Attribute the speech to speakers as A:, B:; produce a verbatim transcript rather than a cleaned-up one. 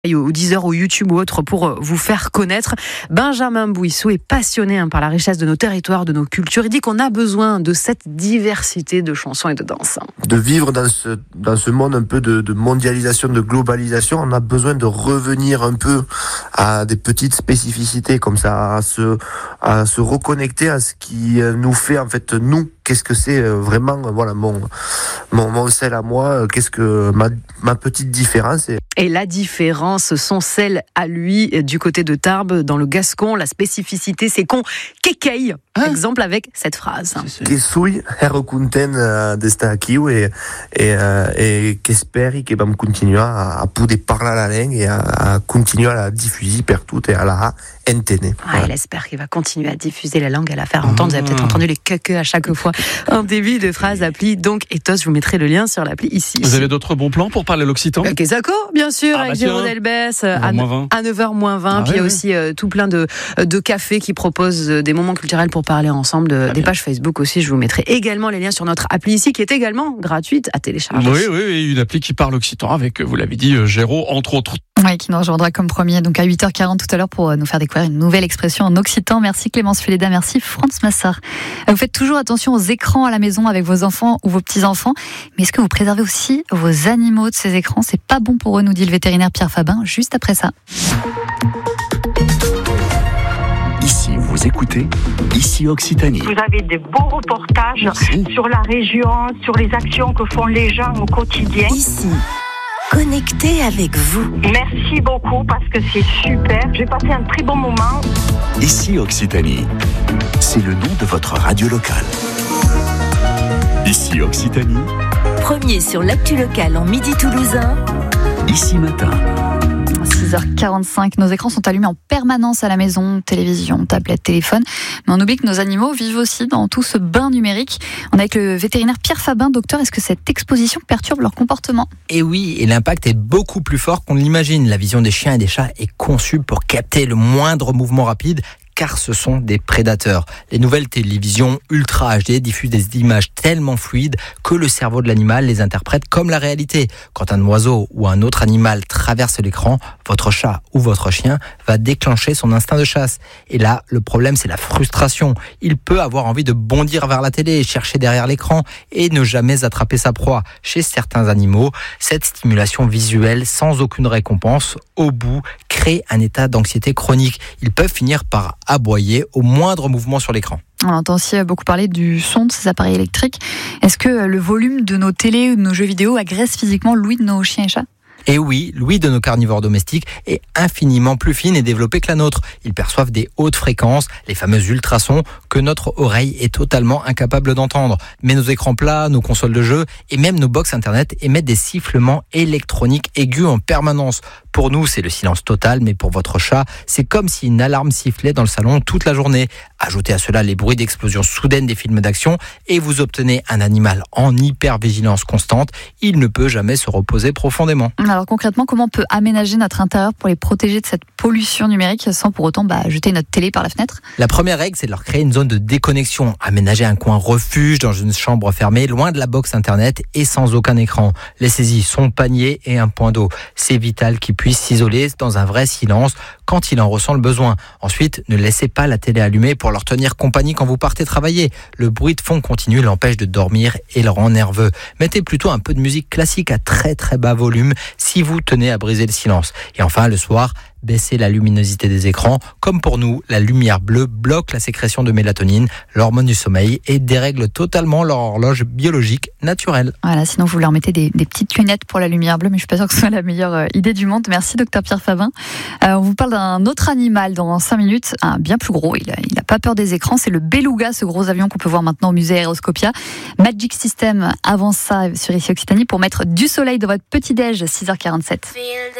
A: ou Deezer ou YouTube ou autre pour vous faire connaître. Benjamin Bouissou est passionné hein, par la richesse de nos territoires, de nos cultures. Il dit qu'on a besoin de cette diversité de chansons et de danse.
B: De vivre dans ce, dans ce monde un peu de, de mondialisation, de globalisation, on a besoin de revenir un peu à des petites spécificités comme ça, à se, à se reconnecter à ce qui nous fait en fait nous. Qu'est-ce que c'est vraiment, voilà, mon, mon, mon sel à moi, qu'est-ce que ma, ma petite différence est.
A: Et la différence, son sel à lui, du côté de Tarbes, dans le Gascon, la spécificité, c'est qu'on kékeille. Hein? Exemple avec cette phrase.
B: Kesui herkunten d'esta akiu et et et qu'esperi que vam continuar a, a poder parlar la langue et à, à continuer à la diffuser partout et à la entendre.
A: Ah, elle espère qu'il va continuer à diffuser la langue, à la faire entendre. Vous avez peut-être entendu les quequeux à chaque fois. Un début de phrase, appli donc Ethos. Je vous mettrai le lien sur l'appli ici.
C: Vous avez d'autres bons plans pour parler l'occitan?
A: euh, Quesaco, bien sûr,
C: ah,
A: avec
C: bah
A: Jérôme Delbès, à, à neuf heures moins vingt.
C: Ah,
A: puis il y a
C: oui,
A: aussi euh, tout plein de, de cafés qui proposent des moments culturels pour parler ensemble, de, des bien. pages Facebook aussi. Je vous mettrai également les liens sur notre appli ici, qui est également gratuite à télécharger.
C: Oui, oui, oui, une appli qui parle occitan avec, vous l'avez dit, Géraud, entre autres.
D: Oui, qui nous rejoindra comme premier, donc à huit heures quarante tout à l'heure pour nous faire découvrir une nouvelle expression en occitan. Merci Clémence Fuleda, merci Franz Massard. Vous faites toujours attention aux écrans à la maison avec vos enfants ou vos petits-enfants, mais est-ce que vous préservez aussi vos animaux de ces écrans? C'est pas bon pour eux, nous dit le vétérinaire Pierre Fabin, juste après ça.
E: Ici, vous écoutez, ici Occitanie.
F: Vous avez de beaux reportages Merci. Sur la région, sur les actions que font les gens au quotidien.
G: Ici. Connecté avec vous.
F: Merci beaucoup parce que c'est super. J'ai passé un très bon moment.
E: Ici Occitanie, c'est le nom de votre radio locale. Ici Occitanie.
G: Premier sur l'actu locale en midi toulousain.
E: Ici matin.
D: six heures quarante-cinq, nos écrans sont allumés en permanence à la maison, télévision, tablette, téléphone. Mais on oublie que nos animaux vivent aussi dans tout ce bain numérique. On est avec le vétérinaire Pierre Fabin. Docteur, est-ce que cette exposition perturbe leur comportement?
H: Et oui, et l'impact est beaucoup plus fort qu'on l'imagine. La vision des chiens et des chats est conçue pour capter le moindre mouvement rapide, car ce sont des prédateurs. Les nouvelles télévisions Ultra H D diffusent des images tellement fluides que le cerveau de l'animal les interprète comme la réalité. Quand un oiseau ou un autre animal traverse l'écran, votre chat ou votre chien va déclencher son instinct de chasse. Et là, le problème, c'est la frustration. Il peut avoir envie de bondir vers la télé, chercher derrière l'écran et ne jamais attraper sa proie. Chez certains animaux, cette stimulation visuelle sans aucune récompense, au bout, crée un état d'anxiété chronique. Ils peuvent finir par aboyer au moindre mouvement sur l'écran.
D: On entend aussi beaucoup parler du son de ces appareils électriques. Est-ce que le volume de nos télés ou de nos jeux vidéo agresse physiquement l'ouïe de nos chiens et chats?
H: Et oui, l'ouïe de nos carnivores domestiques est infiniment plus fine et développée que la nôtre. Ils perçoivent des hautes fréquences, les fameux ultrasons, que notre oreille est totalement incapable d'entendre. Mais nos écrans plats, nos consoles de jeux et même nos box internet émettent des sifflements électroniques aigus en permanence. Pour nous, c'est le silence total, mais pour votre chat, c'est comme si une alarme sifflait dans le salon toute la journée. Ajoutez à cela les bruits d'explosion soudaine des films d'action et vous obtenez un animal en hypervigilance constante. Il ne peut jamais se reposer profondément.
D: Alors concrètement, comment on peut aménager notre intérieur pour les protéger de cette pollution numérique sans pour autant bah, jeter notre télé par la fenêtre?
H: La première règle, c'est de leur créer une zone de déconnexion. Aménager un coin refuge dans une chambre fermée, loin de la box internet et sans aucun écran. Laissez-y son panier et un point d'eau. C'est vital qu'ils puissent s'isoler dans un vrai silence quand il en ressent le besoin. Ensuite, ne laissez pas la télé allumée pour leur tenir compagnie quand vous partez travailler. Le bruit de fond continu l'empêche de dormir et le rend nerveux. Mettez plutôt un peu de musique classique à très très bas volume si vous tenez à briser le silence. Et enfin, le soir, baissez la luminosité des écrans. Comme pour nous, la lumière bleue bloque la sécrétion de mélatonine, l'hormone du sommeil, et dérègle totalement leur horloge biologique naturelle.
D: Voilà, sinon vous leur mettez des, des petites lunettes pour la lumière bleue, mais je suis pas sûre que ce soit la meilleure euh, idée du monde. Merci docteur Pierre Fabin. Euh, on vous parle d'un autre animal dans cinq minutes, un bien plus gros. Il a, il a pas peur des écrans, c'est le beluga, ce gros avion qu'on peut voir maintenant au musée Aéroscopia. Magic System avance ça sur Ici Occitanie pour mettre du soleil dans votre petit-déj, six heures quarante-sept.